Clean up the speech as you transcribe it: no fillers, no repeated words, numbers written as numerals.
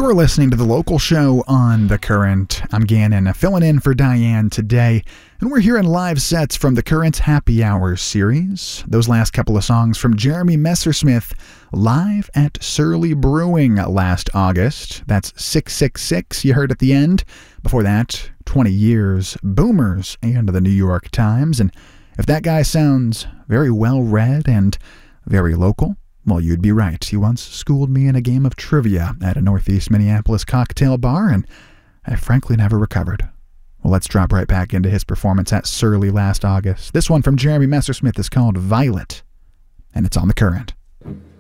You are listening to the local show on The Current. I'm Gannon, filling in for Diane today, and we're hearing live sets from The Current's Happy Hours series. Those last couple of songs from Jeremy Messersmith live at Surly Brewing last August. That's 666 you heard at the end. Before that, 20 Years, Boomers, and the New York Times. And if that guy sounds very well-read and very local, well, you'd be right. He once schooled me in a game of trivia at a Northeast Minneapolis cocktail bar, and I frankly never recovered. Well, let's drop right back into his performance at Surly last August. This one from Jeremy Messersmith is called Violet, and it's on The Current.